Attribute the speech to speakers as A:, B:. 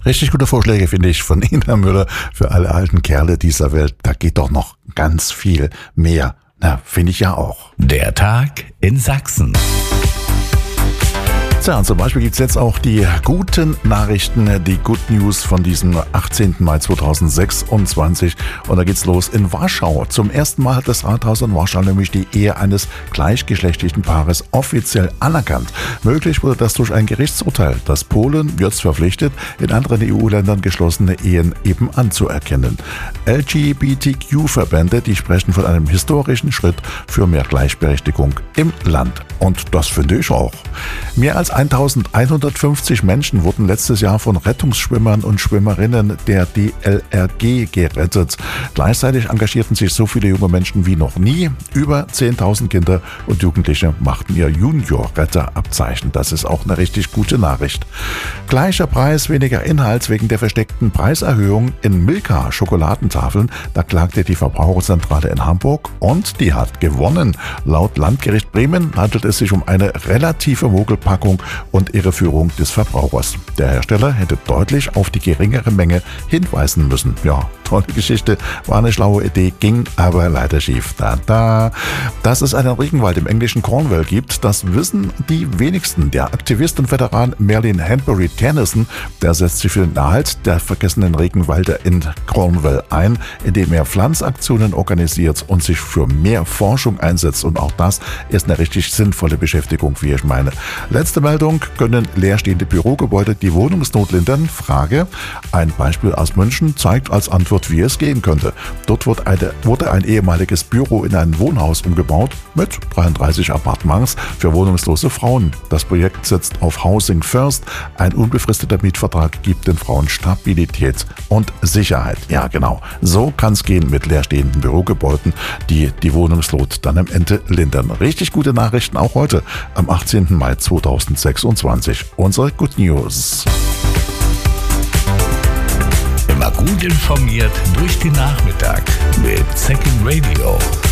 A: Richtig gute Vorschläge, finde ich, von Ina Müller für alle alten Kerle dieser Welt. Da geht doch noch ganz viel mehr. Na, finde ich ja auch.
B: Der Tag in Sachsen.
A: Ja, und zum Beispiel gibt's jetzt auch die guten Nachrichten, die Good News von diesem 18. Mai 2026. Und da geht's los in Warschau. Zum ersten Mal hat das Rathaus in Warschau nämlich die Ehe eines gleichgeschlechtlichen Paares offiziell anerkannt. Möglich wurde das durch ein Gerichtsurteil. Das Polen wird verpflichtet, in anderen EU-Ländern geschlossene Ehen eben anzuerkennen. LGBTQ-Verbände, die sprechen von einem historischen Schritt für mehr Gleichberechtigung im Land. Und das finde ich auch. Mehr als 1150 Menschen wurden letztes Jahr von Rettungsschwimmern und Schwimmerinnen der DLRG gerettet. Gleichzeitig engagierten sich so viele junge Menschen wie noch nie. Über 10.000 Kinder und Jugendliche machten ihr Junior-Retterabzeichen. Das ist auch eine richtig gute Nachricht. Gleicher Preis, weniger Inhalt wegen der versteckten Preiserhöhung in Milka-Schokoladentafeln. Da klagte die Verbraucherzentrale in Hamburg und die hat gewonnen. Laut Landgericht Bremen handelt es sich um eine relative Mogelpackung und Irreführung des Verbrauchers. Der Hersteller hätte deutlich auf die geringere Menge hinweisen müssen. Ja, tolle Geschichte, war eine schlaue Idee, ging aber leider schief. Dass es einen Regenwald im englischen Cornwall gibt, das wissen die wenigsten. Der Aktivist und Veteran Merlin Hanbury Tennyson, der setzt sich für den Erhalt der vergessenen Regenwälder in Cornwall ein, indem er Pflanzaktionen organisiert und sich für mehr Forschung einsetzt. Und auch das ist eine richtig sinnvolle Beschäftigung, wie ich meine. Letzte Meldung: Können leerstehende Bürogebäude die Wohnungsnot lindern? Frage. Ein Beispiel aus München zeigt als Antwort, wie es gehen könnte. Dort wurde ein ehemaliges Büro in ein Wohnhaus umgebaut mit 33 Appartements für wohnungslose Frauen. Das Projekt setzt auf Housing First. Ein unbefristeter Mietvertrag gibt den Frauen Stabilität und Sicherheit. Ja, genau. So kann es gehen mit leerstehenden Bürogebäuden, die die Wohnungsnot dann am Ende lindern. Richtig gute Nachrichten auch heute, am 18. Mai 2026. Unsere Good News.
B: Immer gut informiert durch den Nachmittag mit Second Radio.